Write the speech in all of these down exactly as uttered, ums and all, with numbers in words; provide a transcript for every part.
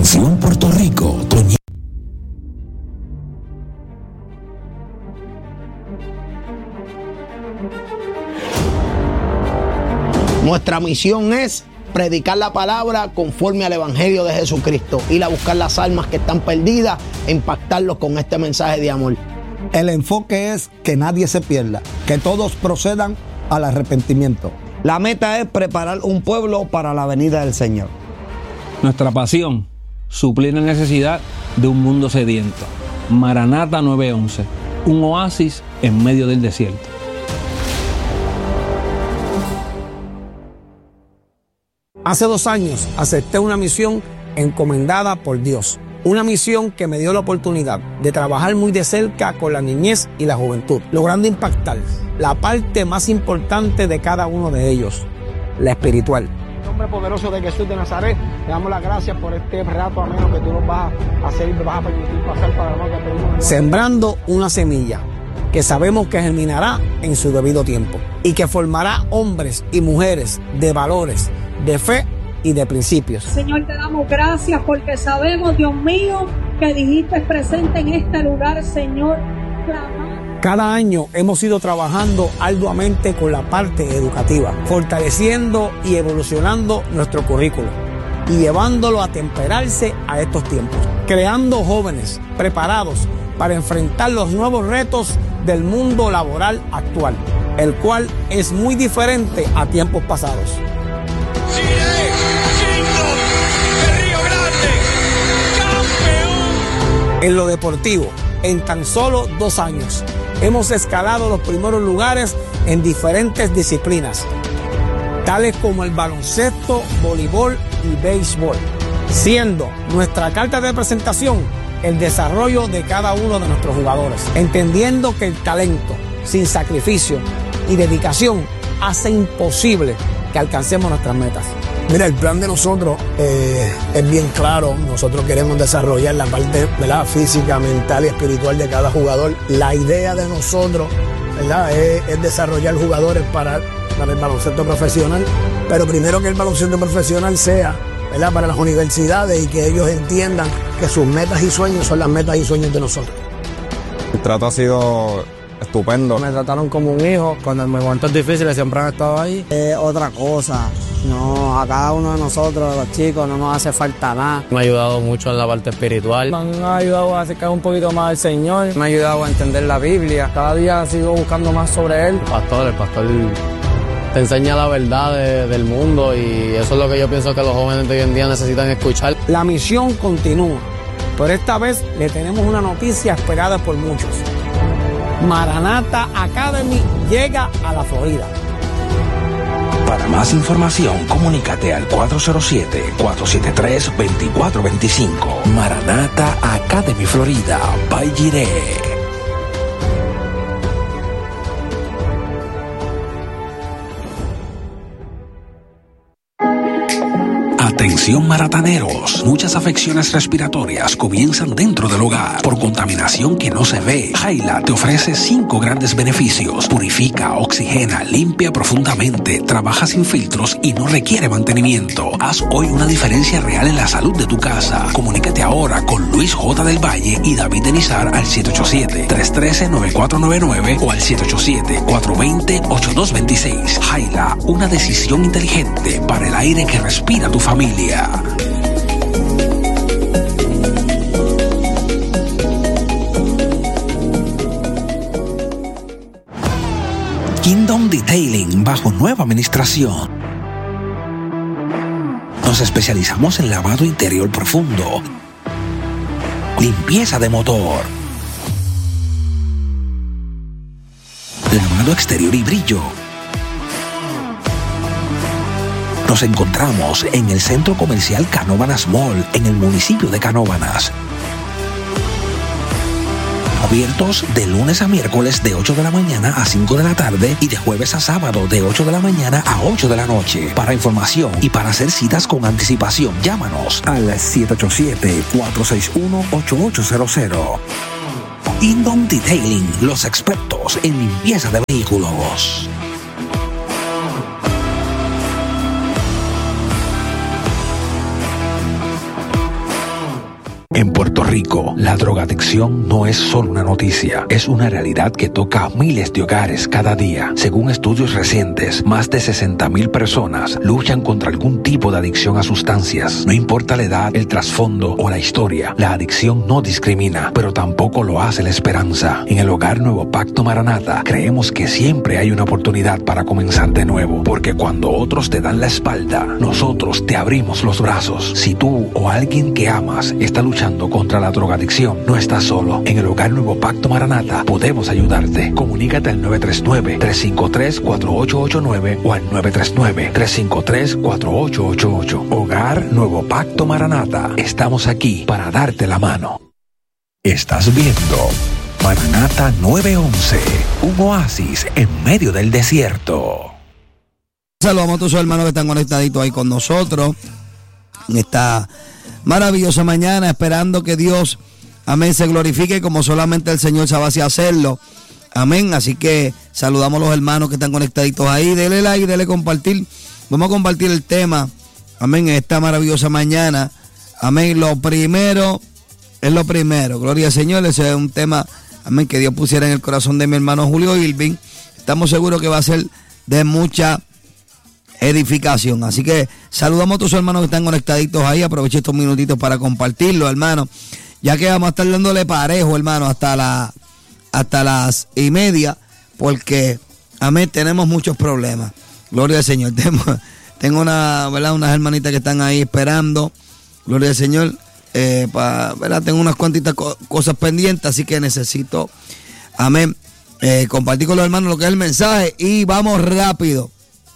Atención Puerto Rico, Toñi. Nuestra misión es predicar la palabra conforme al Evangelio de Jesucristo, ir a buscar las almas que están perdidas e impactarlos con este mensaje de amor. El enfoque es que nadie se pierda, que todos procedan al arrepentimiento. La meta es preparar un pueblo para la venida del Señor. Nuestra pasión, suplir la necesidad de un mundo sediento. Maranata nueve once, un oasis en medio del desierto. Hace dos años acepté una misión encomendada por Dios. Una misión que me dio la oportunidad de trabajar muy de cerca con la niñez y la juventud, logrando impactar la parte más importante de cada uno de ellos, la espiritual. En el nombre poderoso de Jesús de Nazaret, le damos las gracias por este rato ameno que tú nos vas a hacer y nos vas a permitir pasar para lo que pedimos. Sembrando una semilla que sabemos que germinará en su debido tiempo y que formará hombres y mujeres de valores, de fe y de principios. Señor, te damos gracias porque sabemos, Dios mío, que dijiste presente en este lugar, Señor. Clamar. Cada año hemos ido trabajando arduamente con la parte educativa, fortaleciendo y evolucionando nuestro currículo y llevándolo a temperarse a estos tiempos, creando jóvenes preparados para enfrentar los nuevos retos del mundo laboral actual, el cual es muy diferente a tiempos pasados. En lo deportivo, en tan solo dos años, hemos escalado los primeros lugares en diferentes disciplinas, tales como el baloncesto, voleibol y béisbol, siendo nuestra carta de presentación el desarrollo de cada uno de nuestros jugadores, entendiendo que el talento, sin sacrificio y dedicación, hace imposible que alcancemos nuestras metas. Mira, el plan de nosotros eh, es bien claro. Nosotros queremos desarrollar la parte, ¿verdad?, física, mental y espiritual de cada jugador. La idea de nosotros, ¿verdad?, es, es desarrollar jugadores para, para el baloncesto profesional, pero primero que el baloncesto profesional sea, ¿verdad?, para las universidades y que ellos entiendan que sus metas y sueños son las metas y sueños de nosotros. El trato ha sido estupendo. Me trataron como un hijo. Cuando en momentos difíciles siempre han estado ahí. Es otra cosa. No, a cada uno de nosotros, los chicos, no nos hace falta nada. Me ha ayudado mucho en la parte espiritual. Me han ayudado a acercar un poquito más al Señor. Me ha ayudado a entender la Biblia. Cada día sigo buscando más sobre Él. El pastor, el pastor te enseña la verdad de, del mundo y eso es lo que yo pienso que los jóvenes de hoy en día necesitan escuchar. La misión continúa, pero esta vez le tenemos una noticia esperada por muchos. Maranata Academy llega a la Florida. Para más información, comunícate al cuatro cero siete, cuatro siete tres, dos cuatro dos cinco. Maranata Academy Florida, by Jiré. Atención marataneros, muchas afecciones respiratorias comienzan dentro del hogar por contaminación que no se ve. Jaila te ofrece cinco grandes beneficios: purifica, oxigena, limpia profundamente, trabaja sin filtros y no requiere mantenimiento. Haz hoy una diferencia real en la salud de tu casa. Comunícate ahora con Luis J. del Valle y David Denizar al siete ocho siete, tres uno tres, nueve cuatro nueve nueve o al siete ocho siete, cuatro dos cero, ocho dos dos seis. Jaila, una decisión inteligente para el aire que respira tu familia. Kingdom Detailing bajo nueva administración. Nos especializamos en lavado interior profundo, limpieza de motor, lavado exterior y brillo. Nos encontramos en el Centro Comercial Canóvanas Mall, en el municipio de Canóvanas. Abiertos de lunes a miércoles de ocho de la mañana a cinco de la tarde y de jueves a sábado de ocho de la mañana a ocho de la noche. Para información y para hacer citas con anticipación, llámanos al siete ocho siete, cuatro seis uno, ocho ocho cero cero. Kingdom Detailing, los expertos en limpieza de vehículos. En Puerto Rico, la drogadicción no es solo una noticia, es una realidad que toca a miles de hogares cada día. Según estudios recientes, más de sesenta mil personas luchan contra algún tipo de adicción a sustancias. No importa la edad, el trasfondo o la historia, la adicción no discrimina, pero tampoco lo hace la esperanza. En el Hogar Nuevo Pacto Maranata, creemos que siempre hay una oportunidad para comenzar de nuevo, porque cuando otros te dan la espalda, nosotros te abrimos los brazos. Si tú o alguien que amas está luchando contra la drogadicción, no estás solo. En el Hogar Nuevo Pacto Maranata podemos ayudarte. Comunícate al nueve tres nueve, tres cinco tres, cuatro ocho ocho nueve o al nueve tres nueve, tres cinco tres, cuatro ocho ocho ocho. Hogar Nuevo Pacto Maranata. Estamos aquí para darte la mano. Estás viendo Maranata nueve once, un oasis en medio del desierto. Saludamos a todos los hermanos que están conectaditos ahí con nosotros en esta maravillosa mañana, esperando que Dios, amén, se glorifique como solamente el Señor sabe así hacerlo. Amén. Así que saludamos a los hermanos que están conectaditos ahí. Dele like, dele compartir. Vamos a compartir el tema, amén, en esta maravillosa mañana. Amén. Lo primero es lo primero. Gloria al Señor. Ese es un tema, amén, que Dios pusiera en el corazón de mi hermano Julio Irving. Estamos seguros que va a ser de mucha edificación. Así que saludamos a todos los hermanos que están conectaditos ahí. Aproveche estos minutitos para compartirlo, hermano, ya que vamos a estar dándole parejo, hermano, hasta la hasta las y media, porque amén, tenemos muchos problemas. Gloria al Señor. Tengo, tengo una, ¿verdad?, unas hermanitas que están ahí esperando. Gloria al Señor. Eh, pa, ¿verdad? Tengo unas cuantitas co- cosas pendientes, así que necesito, amén, eh, compartir con los hermanos lo que es el mensaje y vamos rápido,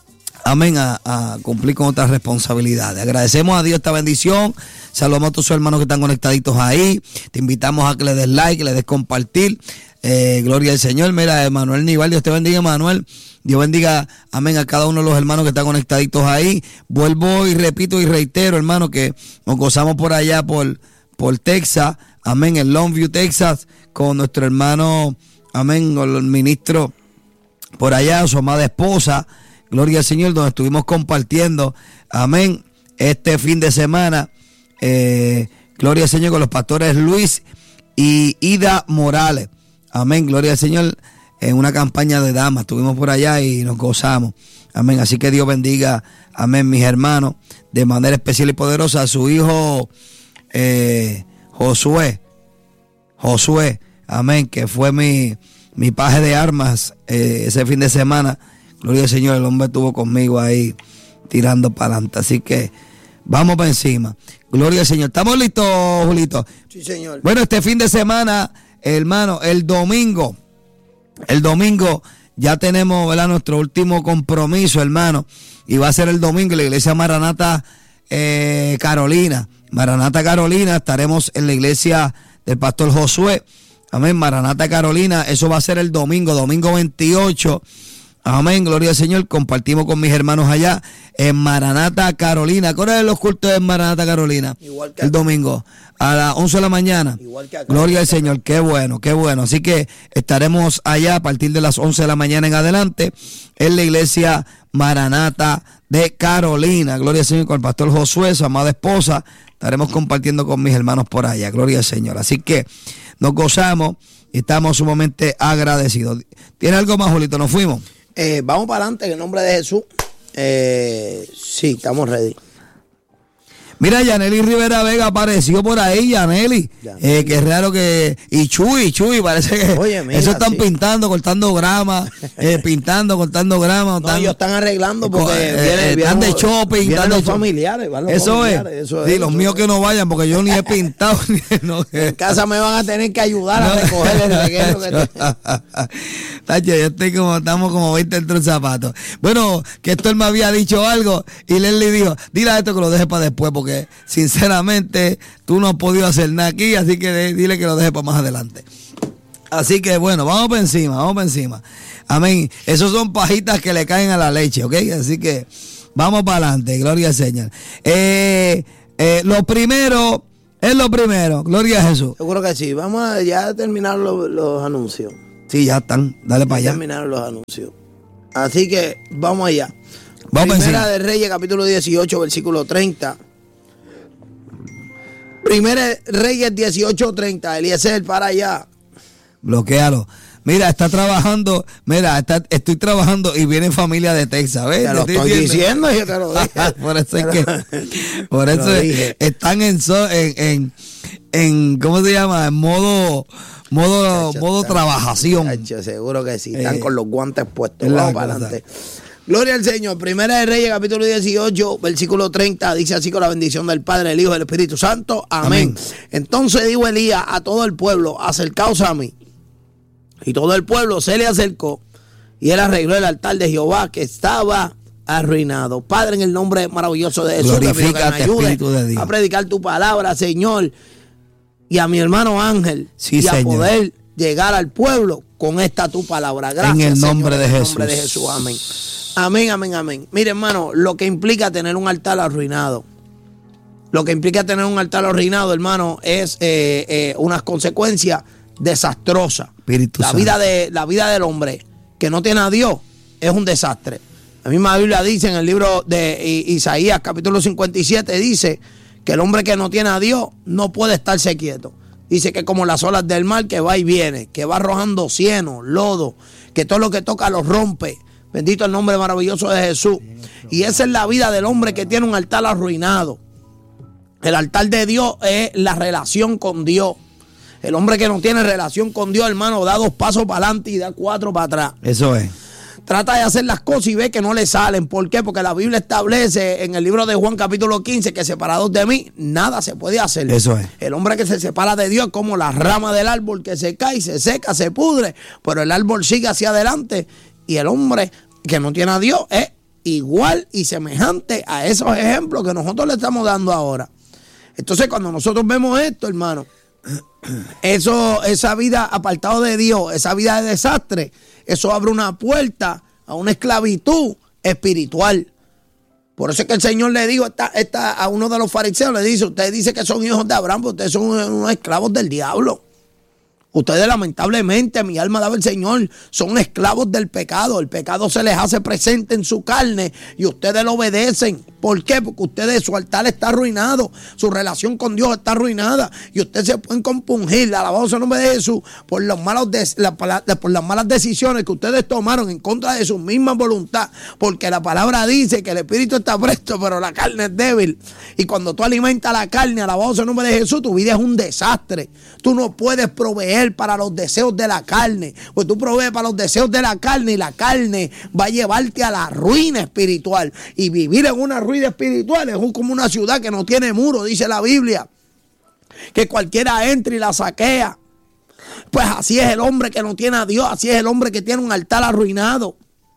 amén, a, a cumplir con otras responsabilidades. Agradecemos a Dios esta bendición. Saludamos a todos sus hermanos que están conectaditos ahí. Te invitamos a que le des like, que le des compartir. Eh, gloria al Señor. Mira, Emanuel Nival, Dios te bendiga, Emanuel. Dios bendiga, amén, a cada uno de los hermanos que están conectaditos ahí. Vuelvo y repito y reitero, hermano, que nos gozamos por allá, por, por Texas, amén, en Longview, Texas, con nuestro hermano, amén, con el ministro por allá, su amada esposa. Gloria al Señor, donde estuvimos compartiendo, amén, este fin de semana. Eh, gloria al Señor, con los pastores Luis y Ida Morales. Amén, gloria al Señor, en una campaña de damas. Estuvimos por allá y nos gozamos. Amén, así que Dios bendiga, amén, mis hermanos, de manera especial y poderosa a su hijo eh, Josué. Josué, amén, que fue mi, mi paje de armas eh, ese fin de semana. Gloria al Señor, el hombre estuvo conmigo ahí tirando para adelante. Así que vamos para encima. Gloria al Señor. ¿Estamos listos, Julito? Sí, señor. Bueno, este fin de semana, hermano, el domingo, el domingo ya tenemos, ¿verdad?, nuestro último compromiso, hermano. Y va a ser el domingo en la iglesia Maranata eh, Carolina. Maranata Carolina, estaremos en la iglesia del pastor Josué. Amén, Maranata Carolina. Eso va a ser el domingo, domingo veintiocho. Amén, gloria al Señor. Compartimos con mis hermanos allá en Maranata Carolina. ¿Cuáles son los cultos en Maranata Carolina? Igual que el domingo a las once de la mañana. Igual que acá. Gloria al Señor, qué bueno, qué bueno. Así que estaremos allá a partir de las once de la mañana en adelante en la iglesia Maranata de Carolina. Gloria al Señor, con el pastor Josué, su amada esposa. Estaremos compartiendo con mis hermanos por allá. Gloria al Señor. Así que nos gozamos y estamos sumamente agradecidos. ¿Tiene algo más, Julito? ¿Nos fuimos? Eh, vamos para adelante en el nombre de Jesús. Eh, sí, estamos ready. Mira, Yaneli Rivera Vega apareció por ahí, Yaneli. Eh, que es raro que. Y Chuy, Chuy, parece que. Oye, mira, eso están sí. pintando, cortando grama, eh, pintando, cortando grama. No, están, ellos están arreglando porque eh, viene, eh, vienen están de los- shopping, vienen están de los shopping. familiares. van los Eso es. familiares, eso Sí, es, los eso míos es. que no vayan porque yo ni he pintado. ni, no, En casa me van a tener que ayudar a recoger el reguero que te- Tacho, yo estoy como, estamos como veinte dentro del zapato. Bueno, que esto él me había dicho algo y Leslie dijo, dile a esto que lo deje para después porque sinceramente tú no has podido hacer nada aquí, así que de- dile que lo deje para más adelante. Así que bueno, vamos para encima, vamos para encima. Amén. Esos son pajitas que le caen a la leche, ¿ok? Así que vamos para adelante, gloria al Señor. Eh, eh, lo primero es lo primero, gloria a Jesús. Seguro que sí. Vamos a ya terminar los, los anuncios. Sí, ya están, dale para Ya allá. terminaron los anuncios. Así que vamos allá. Vamos Primera encima. de Reyes, capítulo dieciocho, versículo treinta. Primera Reyes dieciocho treinta. Eliezer, para allá. Bloquéalo. Mira, está trabajando, mira, está, estoy trabajando y viene familia de Texas, ¿ves? Te lo te estoy diciendo, diciendo, yo te lo dije. por eso es que, por eso es, están en, so, en, en, en, ¿cómo se llama? En modo, modo, Chacho, modo está, trabajación. Chacho, seguro que sí, están eh, con los guantes puestos. Vamos para adelante. Gloria al Señor. Primera de Reyes, capítulo dieciocho, versículo treinta, dice así: con la bendición del Padre, del Hijo y del Espíritu Santo. Amén. Amén. Entonces dijo Elías a todo el pueblo: acercaos a mí. Y todo el pueblo se le acercó y él arregló el altar de Jehová que estaba arruinado. Padre, en el nombre maravilloso de Jesús, te pido que me ayude a predicar tu palabra, Señor, y a mi hermano Ángel, sí, y a Señor. Poder llegar al pueblo con esta tu palabra. Gracias, en el nombre, Señor, de, en el Jesús. nombre de Jesús. Amén. Amén, amén, amén. Mire, hermano, lo que implica tener un altar arruinado. Lo que implica tener un altar arruinado, hermano, es eh, eh, unas consecuencias desastrosas. Espíritu la vida de la vida del hombre que no tiene a Dios es un desastre. La misma Biblia dice en el libro de Isaías capítulo cincuenta y siete, dice que el hombre que no tiene a Dios no puede estarse quieto. Dice que como las olas del mar que va y viene, que va arrojando cieno, lodo, que todo lo que toca lo rompe. Bendito el nombre maravilloso de Jesús. Y esa es la vida del hombre que tiene un altar arruinado. El altar de Dios es la relación con Dios. El hombre que no tiene relación con Dios, hermano, da dos pasos para adelante y da cuatro para atrás. Eso es. Trata de hacer las cosas y ve que no le salen. ¿Por qué? Porque la Biblia establece en el libro de Juan capítulo quince que separados de mí, nada se puede hacer. Eso es. El hombre que se separa de Dios es como la rama del árbol que se cae, se seca, se pudre, pero el árbol sigue hacia adelante. Y el hombre que no tiene a Dios es igual y semejante a esos ejemplos que nosotros le estamos dando ahora. Entonces, cuando nosotros vemos esto, hermano, Eso, esa vida apartado de Dios, esa vida de desastre, eso abre una puerta a una esclavitud espiritual. Por eso es que el Señor le dijo esta, esta, a uno de los fariseos, le dice: ustedes dicen que son hijos de Abraham, pero ustedes son unos esclavos del diablo. Ustedes lamentablemente, mi alma daba el Señor, son esclavos del pecado. El pecado se les hace presente en su carne y ustedes lo obedecen. ¿Por qué? Porque ustedes, su altar está arruinado, su relación con Dios está arruinada y ustedes se pueden compungir, alabado sea el nombre de Jesús, por, los malos de, la, por las malas decisiones que ustedes tomaron en contra de su misma voluntad. Porque la palabra dice que el espíritu está presto, pero la carne es débil. Y cuando tú alimentas la carne, alabado sea el nombre de Jesús, tu vida es un desastre. Tú no puedes proveer para los deseos de la carne, pues tú provees para los deseos de la carne y la carne va a llevarte a la ruina espiritual. Y vivir en una ruina espiritual es como una ciudad que no tiene muro, dice la Biblia, que cualquiera entra y la saquea. Pues así es el hombre que no tiene a Dios, así es el hombre que tiene un altar arruinado.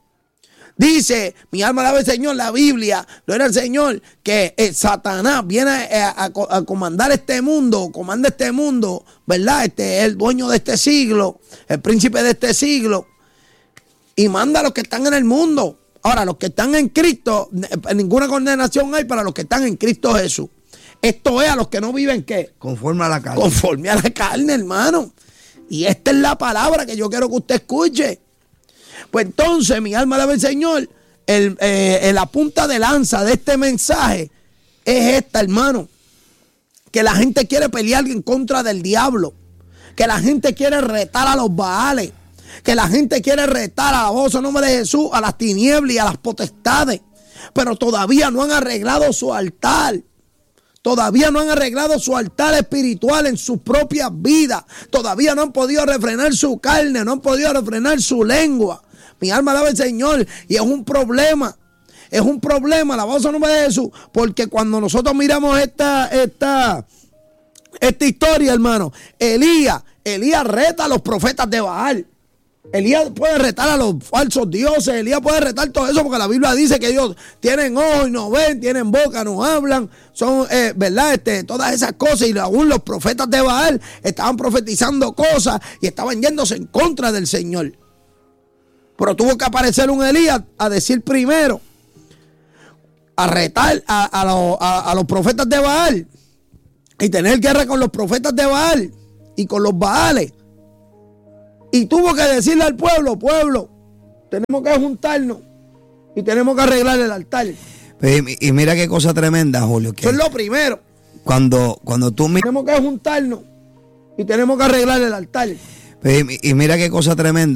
Dice, mi alma alaba al Señor, la Biblia, lo era el Señor, que eh, Satanás viene a, a, a comandar este mundo, comanda este mundo, ¿verdad? Este es el dueño de este siglo, el príncipe de este siglo, y manda a los que están en el mundo. Ahora, los que están en Cristo, ninguna condenación hay para los que están en Cristo Jesús. Esto es a los que no viven, ¿qué? Conforme a la carne. Conforme a la carne, hermano. Y esta es la palabra que yo quiero que usted escuche. Pues entonces, mi alma alaba al Señor, el, eh, la punta de lanza de este mensaje es esta, hermano. Que la gente quiere pelear en contra del diablo. Que la gente quiere retar a los Baales. Que la gente quiere retar a la voz en nombre de Jesús, a las tinieblas y a las potestades. Pero todavía no han arreglado su altar. Todavía no han arreglado su altar espiritual en sus propias vidas. Todavía no han podido refrenar su carne, no han podido refrenar su lengua. Mi alma alaba al Señor y es un problema. Es un problema, la voz en nombre de Jesús. Porque cuando nosotros miramos esta, esta, esta historia, hermano, Elías, Elías reta a los profetas de Baal. Elías puede retar a los falsos dioses, Elías puede retar todo eso porque la Biblia dice que ellos tienen ojos y no ven, tienen boca, no hablan, son, eh, ¿verdad? Este, todas esas cosas, y aún los profetas de Baal estaban profetizando cosas y estaban yéndose en contra del Señor. Pero tuvo que aparecer un Elías a decir primero, a retar a, a, los, a, a los profetas de Baal y tener guerra con los profetas de Baal y con los Baales. Y tuvo que decirle al pueblo, pueblo, tenemos que juntarnos y tenemos que arreglar el altar. Y, y mira qué cosa tremenda, Julio. Que eso es lo primero. cuando, cuando tú miras. Tenemos que juntarnos y tenemos que arreglar el altar. Y, y mira qué cosa tremenda.